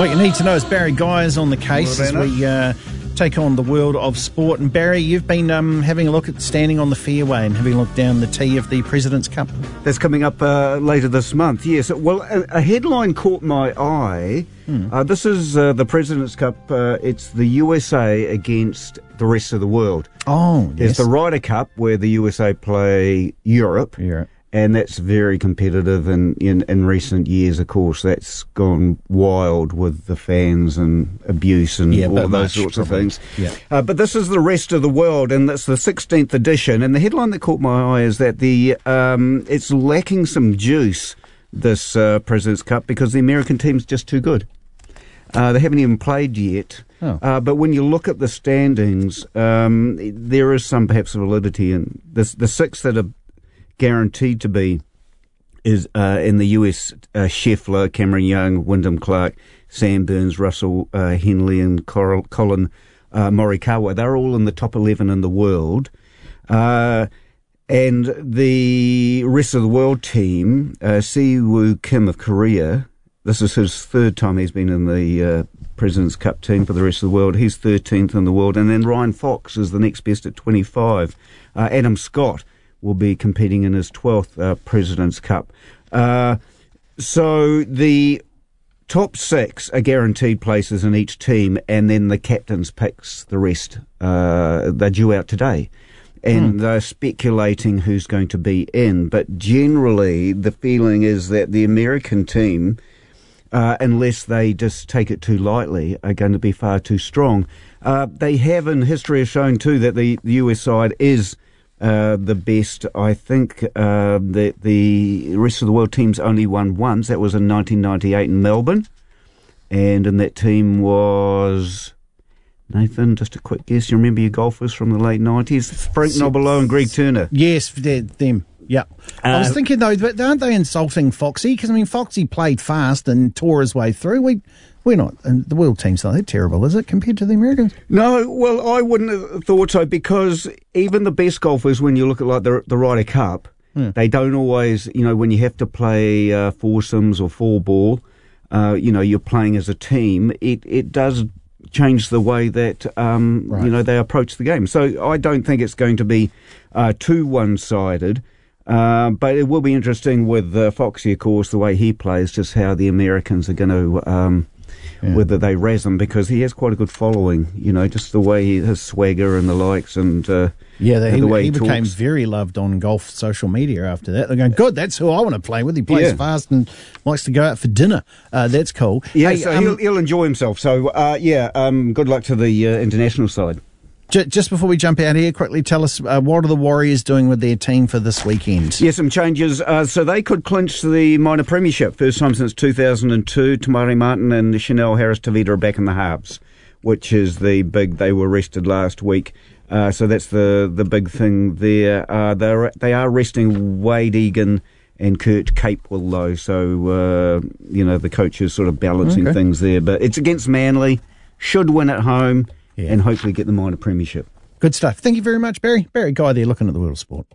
What you need to know is Barry Guy is on the case as we take on the world of sport. And Barry, you've been having a look at standing on the fairway and having a look down the tee of the President's Cup. That's coming up later this month, yes. Well, a headline caught my eye. This is the President's Cup. It's the USA against the rest of the world. Oh, yes. There's the Ryder Cup where the USA play Europe. And that's very competitive, and in recent years, of course, that's gone wild with the fans and abuse and all of those sorts of things. But this is the rest of the world, and it's the 16th edition. And the headline that caught my eye is that it's lacking some juice, this President's Cup, because the American team's just too good. They haven't even played yet. But when you look at the standings, there is some perhaps validity in this. The six that are guaranteed to be is in the US, Scheffler, Cameron Young, Wyndham Clark, Sam Burns, Russell Henley and Colin Morikawa. They're all in the top 11 in the world. And the rest of the world team, Siwoo Kim of Korea, this is his third time he's been in the President's Cup team for the rest of the world. He's 13th in the world. And then Ryan Fox is the next best at 25. Adam Scott will be competing in his 12th President's Cup. So the top six are guaranteed places in each team, and then the captains picks the rest. They're due out today. And they're speculating who's going to be in. But generally, the feeling is that the American team, unless they just take it too lightly, are going to be far too strong. They have in history have shown, too, that the US side is the best. I think that the rest of the world teams only won once. That was in 1998 in Melbourne. And in that team was... Nathan, just a quick guess. You remember your golfers from the late 90s? Frank Nobilo and Greg Turner. Yes, them. Yeah. I was thinking, though, but aren't they insulting Foxy? Because, I mean, Foxy played fast and tore his way through. We're not. And the world team's not that terrible, is it, compared to the Americans? No, well, I wouldn't have thought so, because even the best golfers, when you look at like the Ryder Cup, they don't always, when you have to play foursomes or four ball, you're playing as a team, it does change the way that they approach the game. So I don't think it's going to be too one-sided, but it will be interesting with Foxy, of course, the way he plays, just how the Americans are going to whether they razz him, because he has quite a good following, just the way his swagger and the likes, and the way he became talks. very loved on golf social media after that. They're going, good, that's who I want to play with. He plays fast and likes to go out for dinner. That's cool. Yeah, hey, so he'll enjoy himself. So, good luck to the international side. Just before we jump out here, quickly tell us, what are the Warriors doing with their team for this weekend? Yeah, some changes. So they could clinch the minor premiership. First time since 2002. Tamari Martin and Chanel Harris-Tavita are back in the halves, which is the big... They were rested last week. So that's the big thing there. They are resting Wade Egan and Kurt Capewell, though. So, the coach is sort of balancing things there. But it's against Manly. Should win at home. And hopefully get the minor premiership. Good stuff. Thank you very much, Barry. Barry Guy there, looking at the world of sport.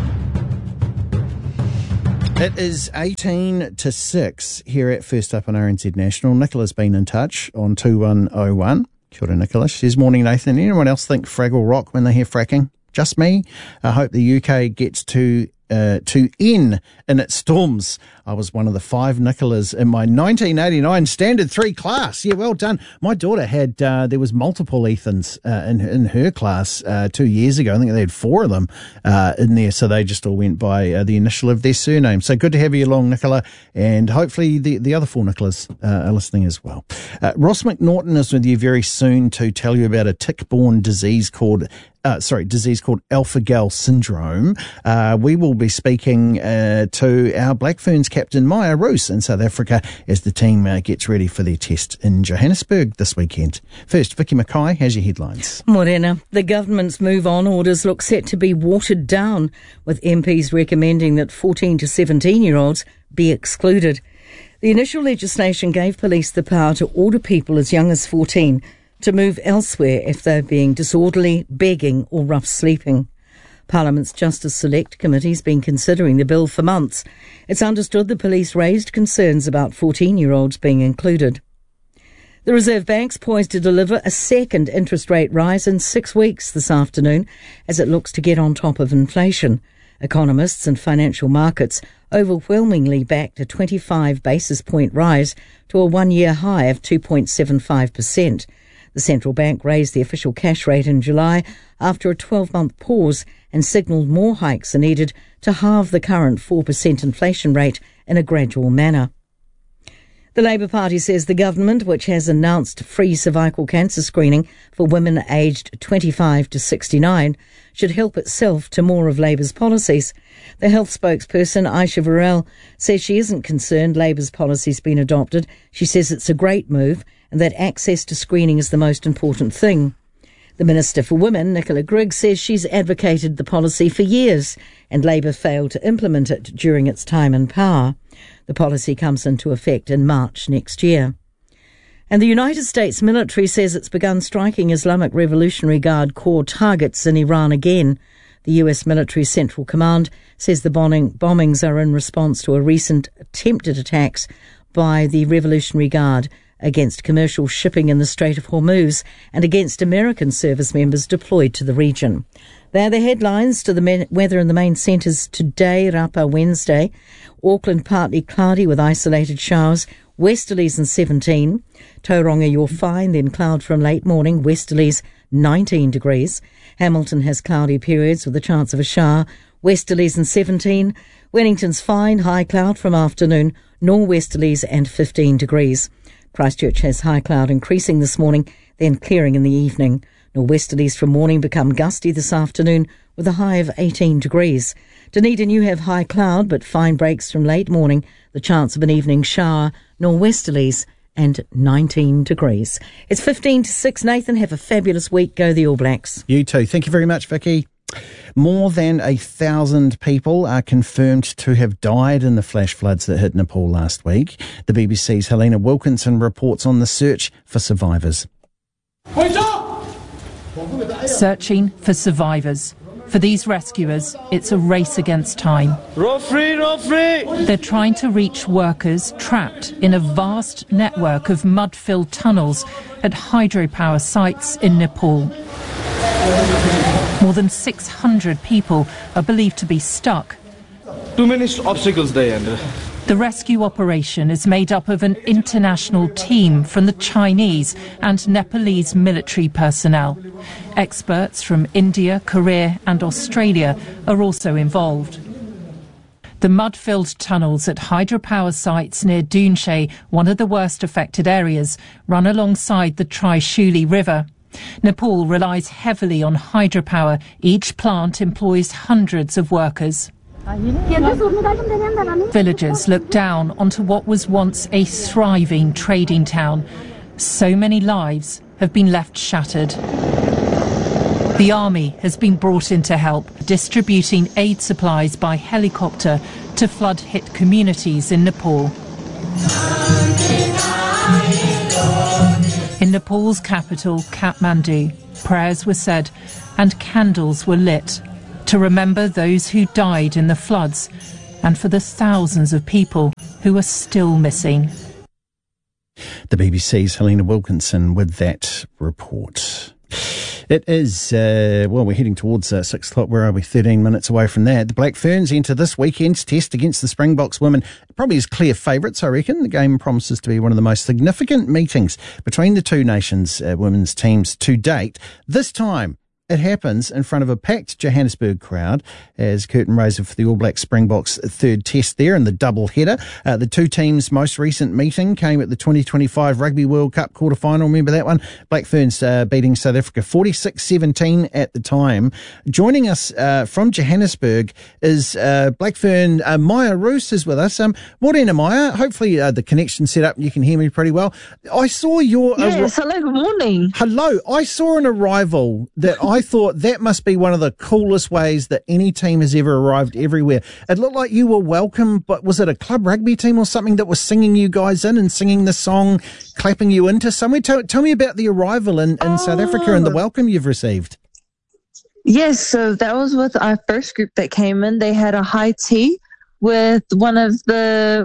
It is 18 to 6 here at First Up on RNZ National. Nicola's been in touch on 2101. Kia ora, Nicola. She says, morning, Nathan. Anyone else think Fraggle Rock when they hear fracking? Just me. I hope the UK gets to N in its storms. I was one of the 5 Nicolas in my 1989 Standard 3 class. Yeah, well done. My daughter had, there was multiple Ethans in her class 2 years ago. I think they had 4 of them in there, so they just all went by the initial of their surname. So good to have you along, Nicola, and hopefully the other 4 Nicolas are listening as well. Ross McNaughton is with you very soon to tell you about a tick-borne disease called alpha-gal syndrome. We will be speaking to our Black Ferns captain, Maya Roos, in South Africa as the team gets ready for their test in Johannesburg this weekend. First, Vicky Mackay has your headlines. Morena, the government's move on orders look set to be watered down, with MPs recommending that 14 to 17-year-olds be excluded. The initial legislation gave police the power to order people as young as 14 to move elsewhere if they're being disorderly, begging or rough sleeping. Parliament's Justice Select Committee's been considering the bill for months. It's understood the police raised concerns about 14-year-olds being included. The Reserve Bank's poised to deliver a second interest rate rise in 6 weeks this afternoon as it looks to get on top of inflation. Economists and financial markets overwhelmingly backed a 25 basis point rise to a one-year high of 2.75%. The central bank raised the official cash rate in July after a 12-month pause and signalled more hikes are needed to halve the current 4% inflation rate in a gradual manner. The Labour Party says the government, which has announced free cervical cancer screening for women aged 25 to 69, should help itself to more of Labour's policies. The health spokesperson, Aisha Varel, says she isn't concerned Labour's policy's been adopted. She says it's a great move and that access to screening is the most important thing. The Minister for Women, Nicola Grigg, says she's advocated the policy for years and Labour failed to implement it during its time in power. The policy comes into effect in March next year. And the United States military says it's begun striking Islamic Revolutionary Guard Corps targets in Iran again. The US military Central Command says the bombings are in response to a recent attempted attacks by the Revolutionary Guard against commercial shipping in the Strait of Hormuz and against American service members deployed to the region. They're the headlines. To the weather in the main centres today, Rapa Wednesday. Auckland partly cloudy with isolated showers, westerlies and 17. Tauranga you're fine, then cloud from late morning, westerlies 19 degrees. Hamilton has cloudy periods with a chance of a shower, westerlies and 17. Wellington's fine, high cloud from afternoon, nor'westerlies and 15 degrees. Christchurch has high cloud increasing this morning, then clearing in the evening. Nor'westerlies from morning become gusty this afternoon with a high of 18 degrees. Dunedin, you have high cloud but fine breaks from late morning, the chance of an evening shower, nor'westerlies and 19 degrees. It's 15 to 6. Nathan, have a fabulous week. Go the All Blacks. You too. Thank you very much, Vicky. More than 1,000 people are confirmed to have died in the flash floods that hit Nepal last week. The BBC's Helena Wilkinson reports on the search for survivors. Searching for survivors. For these rescuers, it's a race against time. They're trying to reach workers trapped in a vast network of mud-filled tunnels at hydropower sites in Nepal. More than 600 people are believed to be stuck. Too many obstacles there. The rescue operation is made up of an international team from the Chinese and Nepalese military personnel. Experts from India, Korea and Australia are also involved. The mud-filled tunnels at hydropower sites near Doonshay, one of the worst affected areas, run alongside the Trishuli River. Nepal relies heavily on hydropower. Each plant employs hundreds of workers. Villagers look down onto what was once a thriving trading town. So many lives have been left shattered. The army has been brought in to help, distributing aid supplies by helicopter to flood-hit communities in Nepal. In Nepal's capital, Kathmandu, prayers were said and candles were lit to remember those who died in the floods and for the thousands of people who are still missing. The BBC's Helena Wilkinson with that report. It is, we're heading towards 6 o'clock. Where are we? 13 minutes away from that. The Black Ferns enter this weekend's test against the Springboks women. Probably as clear favourites, I reckon. The game promises to be one of the most significant meetings between the two nations' women's teams to date. This time, it happens in front of a packed Johannesburg crowd as curtain raiser for the All Black Springboks third test there in the double header. The two teams' most recent meeting came at the 2025 Rugby World Cup quarter-final. Remember that one? Black Ferns beating South Africa 46-17 at the time. Joining us from Johannesburg is Black Fern Maya Roos is with us. Morena Maya, hopefully the connection's set up and you can hear me pretty well. I saw your... Yes, hello, good morning. Hello. I saw an arrival that I thought that must be one of the coolest ways that any team has ever arrived everywhere. It looked like you were welcome, but was it a club rugby team or something that was singing you guys in and singing the song, clapping you into somewhere? Tell me about the arrival in South Africa and the welcome you've received. Yes, so that was with our first group that came in. They had a high tea with one of the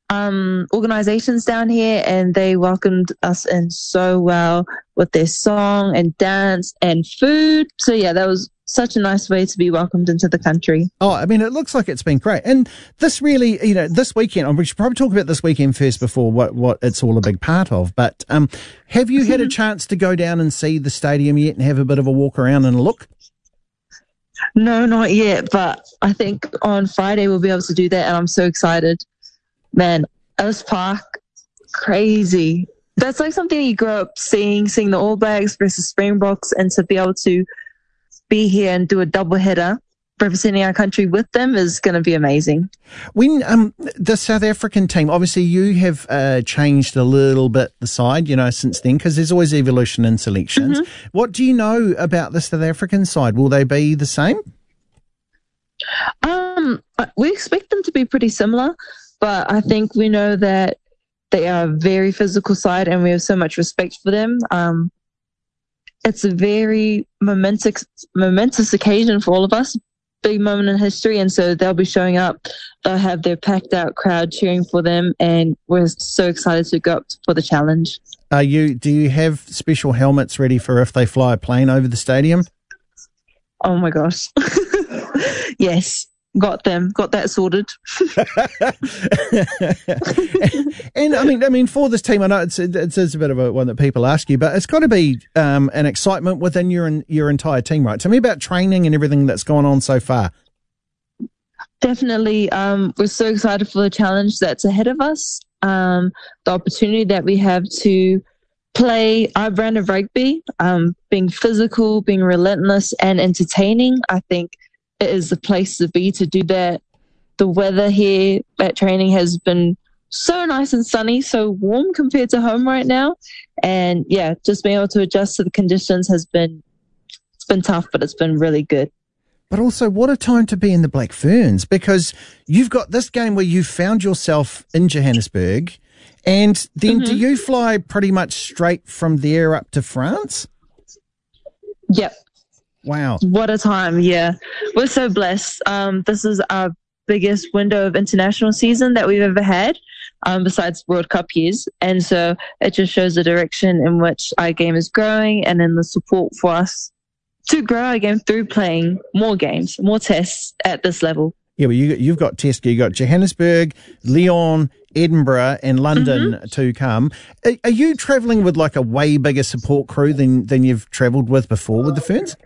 organizations down here, and they welcomed us in so well with their song and dance and food. So yeah, that was such a nice way to be welcomed into the country. Oh, I mean, it looks like it's been great. And this really, this weekend, we should probably talk about this weekend first before what it's all a big part of. But have you had a chance to go down and see the stadium yet and have a bit of a walk around and a look? No, not yet, but I think on Friday we'll be able to do that, and I'm so excited. Man, Ellis Park, crazy. That's like something you grow up seeing the All Blacks versus Springboks, and to be able to be here and do a double header representing our country with them is going to be amazing. When the South African team, obviously you have changed a little bit the side, since then, because there's always evolution in selections. Mm-hmm. What do you know about the South African side? Will they be the same? We expect them to be pretty similar, but I think we know that they are a very physical side, and we have so much respect for them. It's a very momentous occasion for all of us, big moment in history, and so they'll be showing up. They'll have their packed out crowd cheering for them, and we're so excited to go up for the challenge. Do you have special helmets ready for if they fly a plane over the stadium? Oh my gosh. Yes. Got that sorted. And I mean, for this team, I know it's a bit of a one that people ask you, but it's got to be an excitement within your entire team, right? Tell me about training and everything that's gone on so far. Definitely, we're so excited for the challenge that's ahead of us. The opportunity that we have to play our brand of rugby, being physical, being relentless, and entertaining. I think it is the place to be to do that. The weather here at training has been so nice and sunny, so warm compared to home right now. And yeah, just being able to adjust to the conditions it's been tough, but it's been really good. But also, what a time to be in the Black Ferns, because you've got this game where you found yourself in Johannesburg, and then do you fly pretty much straight from there up to France? Yep. Wow. What a time, yeah. We're so blessed. This is our biggest window of international season that we've ever had, besides World Cup years. And so it just shows the direction in which our game is growing, and then the support for us to grow our game through playing more games, more tests at this level. Yeah, well, you've got tests. You've got Johannesburg, Lyon, Edinburgh and London to come. Are you travelling with like a way bigger support crew than you've travelled with before with the Ferns?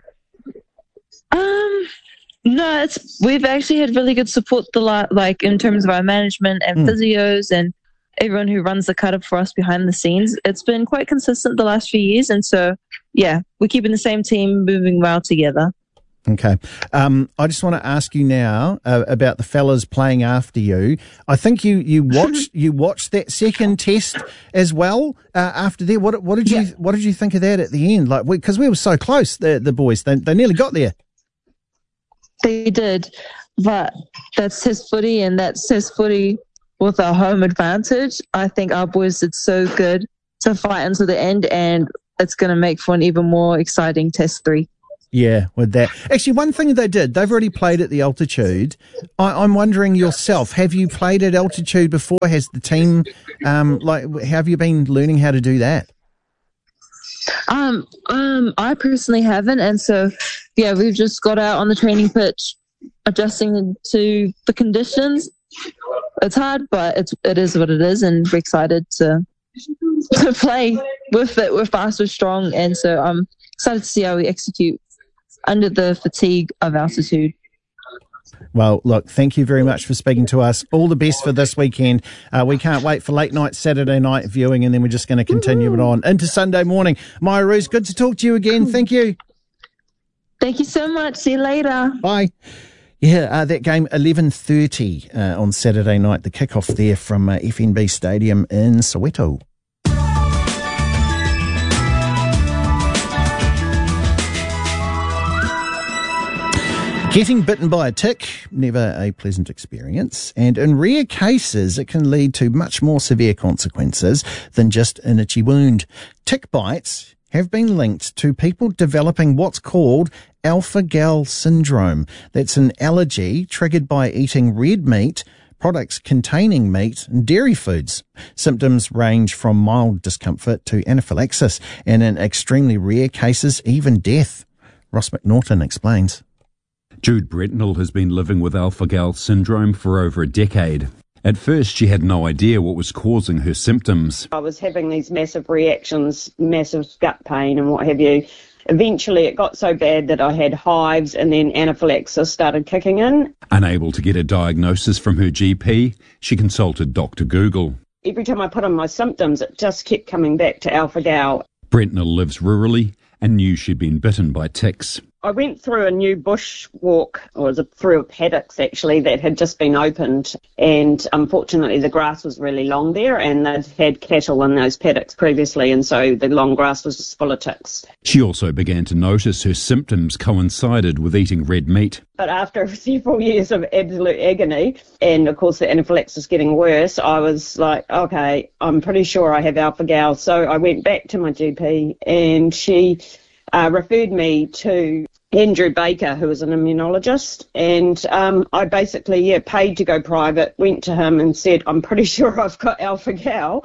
No, we've actually had really good support like in terms of our management and physios and everyone who runs the cut-up for us behind the scenes. It's been quite consistent the last few years, and so yeah, we're keeping the same team moving well together. Okay. I just want to ask you now about the fellas playing after you. I think you watched that second test as well after there. What did you think of that at the end? Like, because we were so close, the boys. They nearly got there. They did, but that's Test footy, and that's Test footy with a home advantage. I think our boys did so good to fight until the end, and it's going to make for an even more exciting Test 3. Yeah, with that. Actually, one thing they've already played at the altitude. I'm wondering yourself, have you played at altitude before? Has the team, have you been learning how to do that? I personally haven't, and so yeah, we've just got out on the training pitch, adjusting to the conditions. It's hard, but it is what it is, and we're excited to play with it. We're fast, we're strong, and so I'm excited to see how we execute under the fatigue of altitude. Well, look, thank you very much for speaking to us. All the best for this weekend. We can't wait for late night Saturday night viewing, and then we're just going to continue it on into Sunday morning. Maya Roos, good to talk to you again. Thank you. Thank you so much. See you later. Bye. Yeah, that game, 11:30 on Saturday night, the kickoff there from FNB Stadium in Soweto. Getting bitten by a tick, never a pleasant experience, and in rare cases it can lead to much more severe consequences than just an itchy wound. Tick bites have been linked to people developing what's called alpha-gal syndrome. That's an allergy triggered by eating red meat, products containing meat and dairy foods. Symptoms range from mild discomfort to anaphylaxis, and in extremely rare cases, even death. Ross McNaughton explains. Jude Bretnell has been living with alpha-gal syndrome for over a decade. At first, she had no idea what was causing her symptoms. I was having these massive reactions, massive gut pain and what have you. Eventually, it got so bad that I had hives, and then anaphylaxis started kicking in. Unable to get a diagnosis from her GP, she consulted Dr. Google. Every time I put on my symptoms, it just kept coming back to alpha-gal. Bretnell lives rurally and knew she'd been bitten by ticks. I went through a new bushwalk, or through a paddocks actually, that had just been opened, and unfortunately the grass was really long there, and they'd had cattle in those paddocks previously, and so the long grass was just full of ticks. She also began to notice her symptoms coincided with eating red meat. But after several years of absolute agony, and of course the anaphylaxis getting worse, I was like, okay, I'm pretty sure I have alpha-gal. So I went back to my GP, and she referred me to Andrew Baker, who was an immunologist, and I basically, paid to go private, went to him and said, I'm pretty sure I've got alpha-gal.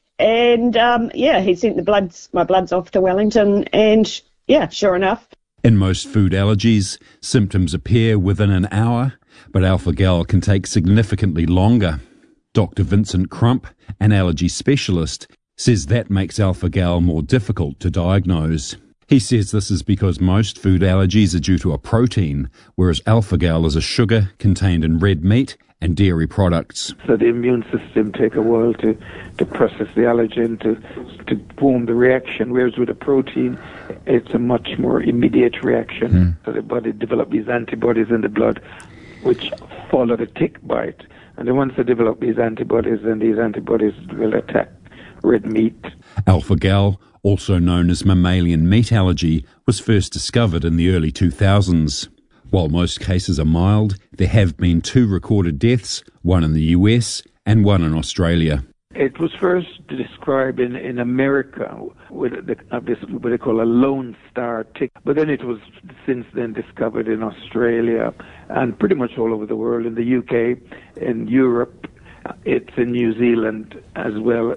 And, he sent my bloods off to Wellington, and, sure enough. In most food allergies, symptoms appear within an hour, but alpha-gal can take significantly longer. Dr. Vincent Crump, an allergy specialist, says that makes alpha-gal more difficult to diagnose. He says this is because most food allergies are due to a protein, whereas alpha-gal is a sugar contained in red meat and dairy products. So the immune system takes a while to process the allergen, to form the reaction, whereas with a protein, it's a much more immediate reaction. So the body develops these antibodies in the blood, which follow the tick bite. And then once they develop these antibodies, then these antibodies will attack red meat. Alpha-gal, also known as mammalian meat allergy, was first discovered in the early 2000s. While most cases are mild, there have been 2 recorded deaths, one in the US and one in Australia. It was first described in America with what they call a lone star tick, but then it was since then discovered in Australia and pretty much all over the world, in the UK, in Europe, it's in New Zealand as well,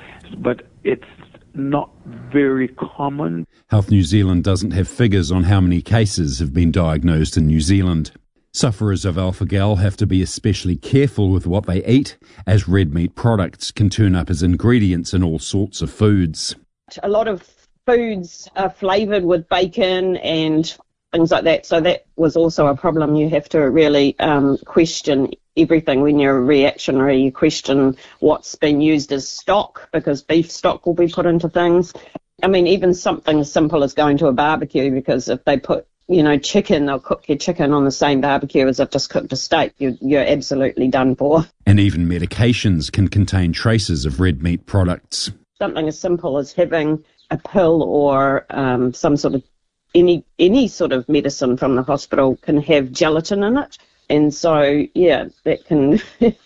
but it's not very common. Health New Zealand doesn't have figures on how many cases have been diagnosed in New Zealand. Sufferers of alpha-gal have to be especially careful with what they eat, as red meat products can turn up as ingredients in all sorts of foods. A lot of foods are flavoured with bacon and things like that, so that was also a problem. You have to really question everything when you're reactionary. You question what's been used as stock, because beef stock will be put into things. I mean, even something as simple as going to a barbecue, because if they put, chicken, they'll cook your chicken on the same barbecue as they've just cooked a steak. You're absolutely done for. And even medications can contain traces of red meat products. Something as simple as having a pill or some sort of any sort of medicine from the hospital can have gelatin in it. And so, that can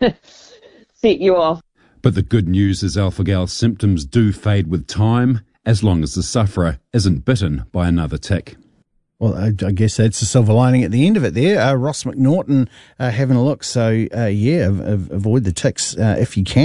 set you off. But the good news is alpha-gal symptoms do fade with time, as long as the sufferer isn't bitten by another tick. Well, I guess that's the silver lining at the end of it there. Ross McNaughton having a look. So, avoid the ticks if you can.